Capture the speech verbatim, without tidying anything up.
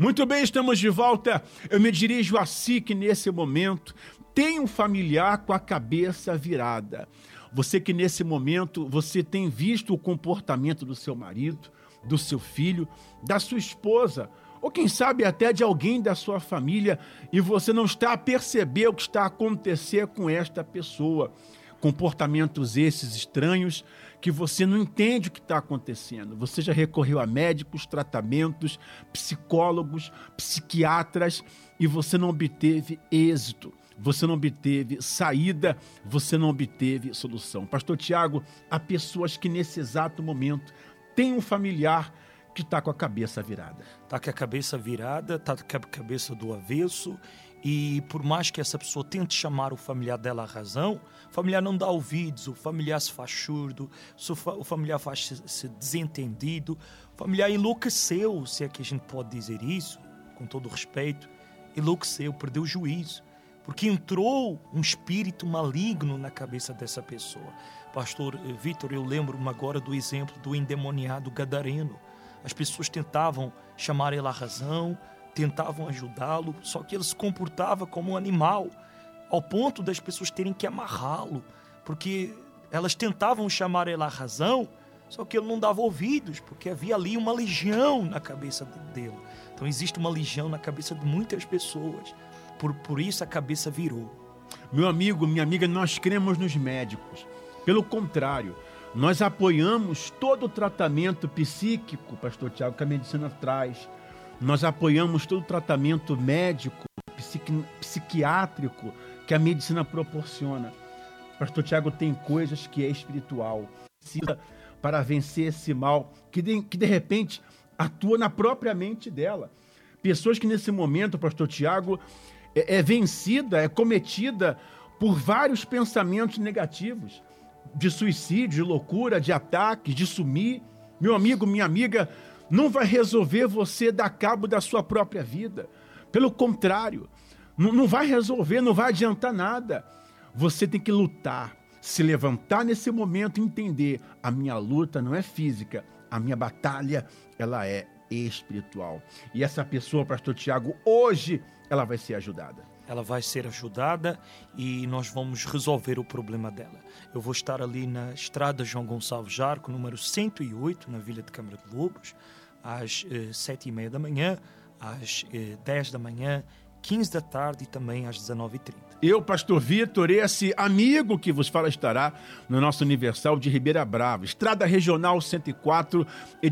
Muito bem, estamos de volta. Eu me dirijo a si que nesse momento tem um familiar com a cabeça virada. Você que nesse momento você tem visto o comportamento do seu marido, do seu filho, da sua esposa, ou quem sabe até de alguém da sua família, e você não está a perceber o que está a acontecer com esta pessoa. Comportamentos esses estranhos que você não entende o que está acontecendo. Você já recorreu a médicos, tratamentos, psicólogos, psiquiatras e você não obteve êxito. Você não obteve saída, você não obteve solução. Pastor Tiago, há pessoas que nesse exato momento têm um familiar que está com a cabeça virada. Está com a cabeça virada, está com a cabeça do avesso, e por mais que essa pessoa tente chamar o familiar dela à razão, o familiar não dá ouvidos, o familiar se faz surdo, o familiar faz-se desentendido, o familiar enlouqueceu, se é que a gente pode dizer isso, com todo o respeito, enlouqueceu, perdeu o juízo, porque entrou um espírito maligno na cabeça dessa pessoa. Pastor Vitor, eu lembro-me agora do exemplo do endemoniado gadareno. As pessoas tentavam chamar ele à razão, tentavam ajudá-lo, só que ele se comportava como um animal, ao ponto das pessoas terem que amarrá-lo, porque elas tentavam chamar ele à razão, só que ele não dava ouvidos, porque havia ali uma legião na cabeça dele. Então existe uma legião na cabeça de muitas pessoas, por, por isso a cabeça virou. Meu amigo, minha amiga, nós cremos nos médicos. Pelo contrário, nós apoiamos todo o tratamento psíquico, pastor Tiago, que a medicina traz. Nós apoiamos todo o tratamento médico, psiqui, psiquiátrico, que a medicina proporciona. Pastor Tiago, tem coisas que é espiritual. Precisa para vencer esse mal, que de, que de repente atua na própria mente dela. Pessoas que nesse momento, pastor Tiago, é, é vencida, é cometida por vários pensamentos negativos, de suicídio, de loucura, de ataques, de sumir. Meu amigo, minha amiga, não vai resolver você dar cabo da sua própria vida. Pelo contrário, não, não vai resolver, não vai adiantar nada. Você tem que lutar, se levantar nesse momento e entender, a minha luta não é física, a minha batalha, ela é espiritual. E essa pessoa, pastor Tiago, hoje, ela vai ser ajudada. Ela vai ser ajudada e nós vamos resolver o problema dela. Eu vou estar ali na estrada João Gonçalves Jarco, número cento e oito, na Vila de Câmara de Lobos, às eh, sete e meia da manhã, às eh, dez da manhã, quinze da tarde e também às dezenove e trinta. Eu, pastor Vitor, esse amigo que vos fala estará no nosso Universal de Ribeira Brava, Estrada Regional cento e quatro,